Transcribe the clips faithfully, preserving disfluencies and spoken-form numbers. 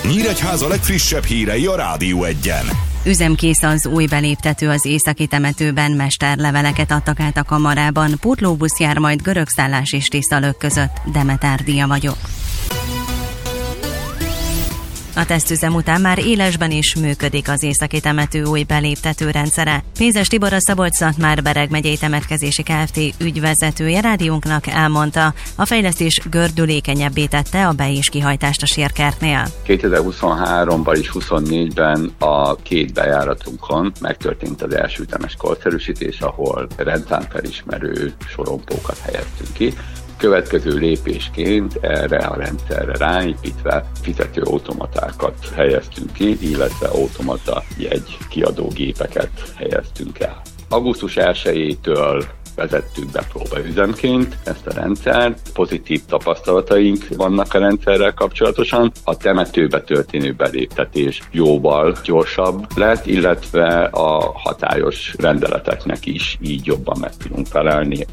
Nyíregyháza legfrissebb hírei a Rádió Egyen. Üzemkész az új beléptető az északi temetőben, mesterleveleket adtak át a kamarában, pótlóbusz jár majd Görögszállás és Tiszalök között. Demeter Díja vagyok. A tesztüzem után már élesben is működik az északi temető új beléptető rendszere. Pénzes Tibor, a Szabolcs-Szatmár-Bereg megyei temetkezési Kft. Ügyvezetője rádiónknak elmondta, a fejlesztés gördülékenyebbé tette a be- és kihajtást a sírkertnél. kétezer-huszonháromban és huszonnégyben a két bejáratunkon megtörtént az első ütemes korszerűsítés, ahol rendszámfelismerő sorompókat helyeztünk ki. Következő lépésként erre a rendszerre ráépítve fizetőautomatákat helyeztünk ki, illetve automata jegy kiadó gépeket helyeztünk el. augusztus elsejétől vezettük be próbaüzemként ezt a rendszert. Pozitív tapasztalataink vannak a rendszerrel kapcsolatosan. A temetőbe történő beléptetés jóval gyorsabb lett, illetve a hatályos rendeleteknek is így jobban meg tudunk felelni.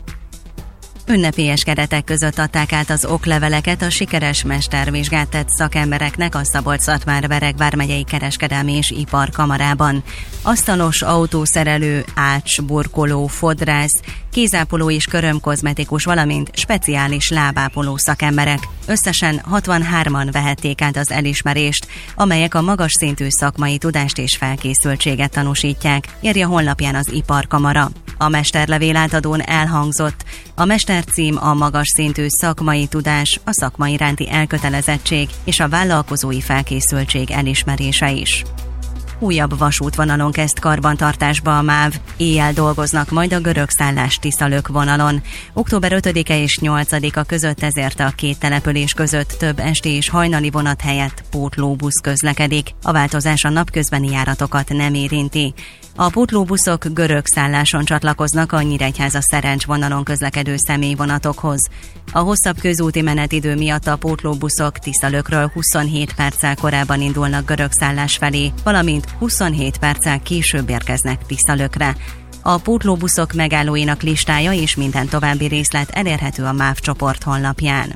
Ünnepélyes keretek között adták át az okleveleket a sikeres mestervizsgát tett szakembereknek a Szabolcs-Szatmár-Bereg vármegyei kereskedelmi és iparkamarában. Asztalos, autószerelő, ács, burkoló, fodrász, kézápoló és körömkozmetikus, valamint speciális lábápoló szakemberek. Összesen hatvanhárman vehették át az elismerést, amelyek a magas szintű szakmai tudást és felkészültséget tanúsítják, írja honlapján az Iparkamara. A mesterlevél átadón elhangzott: a mestercím a magas szintű szakmai tudás, a szakma iránti elkötelezettség és a vállalkozói felkészültség elismerése is. Újabb vasútvonalon kezd karbantartásba a MÁV. Éjjel dolgoznak majd a Görögszállás Tiszalök vonalon. október ötödike és nyolcadika között ezért a két település között több esti és hajnali vonat helyett pótlóbusz közlekedik. A változás a napközbeni járatokat nem érinti. A pótlóbuszok Görögszálláson csatlakoznak a Nyíregyháza Szerencs vonalon közlekedő személyvonatokhoz. A hosszabb közúti menetidő miatt a pótlóbuszok Tiszalökről huszonhét perccel korábban indulnak Görögszállás felé, valamint huszonhét perccel később érkeznek Tiszalökre. A pótlóbuszok megállóinak listája és minden további részlet elérhető a MÁV csoport honlapján.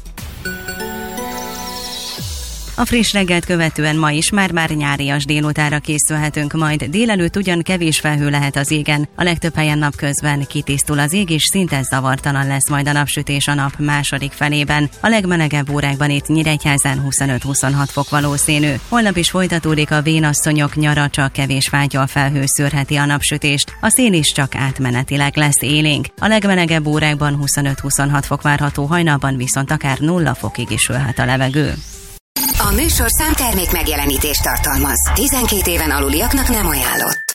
A friss reggelt követően ma is már-már nyárias délutára készülhetünk majd. Délelőtt ugyan kevés felhő lehet az égen, a legtöbb helyen napközben kitisztul az ég, és szinte zavartalan lesz majd a napsütés a nap második felében. A legmelegebb órákban itt Nyíregyházán huszonöt-huszonhat fok valószínű. Holnap is folytatódik a vénasszonyok nyara, csak kevés fátyol felhő szőrheti a napsütést. A szél is csak átmenetileg lesz élénk. A legmelegebb órákban huszonöt-huszonhat fok várható, hajnalban viszont akár nulla fokig is ülhet a levegő. A műsorszám termék megjelenítést tartalmaz. tizenkét éven aluliaknak nem ajánlott.